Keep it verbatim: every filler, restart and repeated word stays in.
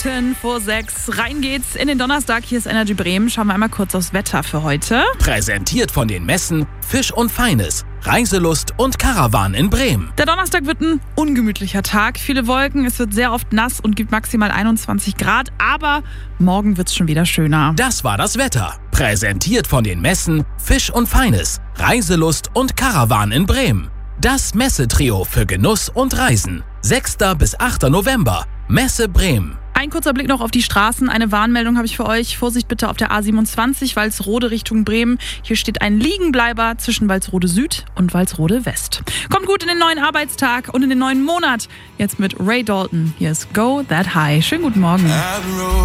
Minuten vor sechs. Rein geht's in den Donnerstag. Hier ist Energy Bremen. Schauen wir einmal kurz aufs Wetter für heute. Präsentiert von den Messen Fisch und Feines, Reiselust und Caravan in Bremen. Der Donnerstag wird ein ungemütlicher Tag. Viele Wolken, es wird sehr oft nass und gibt maximal einundzwanzig Grad. Aber morgen wird's schon wieder schöner. Das war das Wetter. Präsentiert von den Messen Fisch und Feines, Reiselust und Caravan in Bremen. Das Messetrio für Genuss und Reisen. sechster bis achter November. Messe Bremen. Ein kurzer Blick noch auf die Straßen. Eine Warnmeldung habe ich für euch. Vorsicht bitte auf der A siebenundzwanzig, Walsrode Richtung Bremen. Hier steht ein Liegenbleiber zwischen Walsrode Süd und Walsrode West. Kommt gut in den neuen Arbeitstag und in den neuen Monat. Jetzt mit Ray Dalton. Hier ist Go That High. Schönen guten Morgen.